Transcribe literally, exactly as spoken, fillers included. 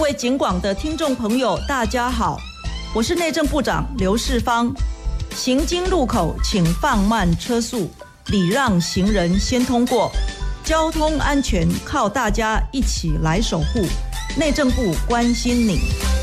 位警广的听众朋友，大家好，我是内政部长刘世芳。行经路口请放慢车速，礼让行人先通过。交通安全靠大家一起来守护，内政部关心你。